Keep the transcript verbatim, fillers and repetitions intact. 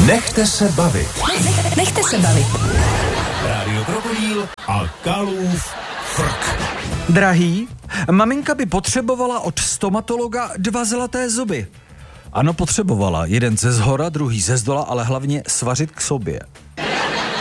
Nechte se bavit. Nech, nechte se bavit. Rádio Krokodýl a Kalův frk. Drahý, maminka by potřebovala od stomatologa dva zlaté zuby. Ano, potřebovala. Jeden ze zhora, druhý ze zdola, ale hlavně svařit k sobě.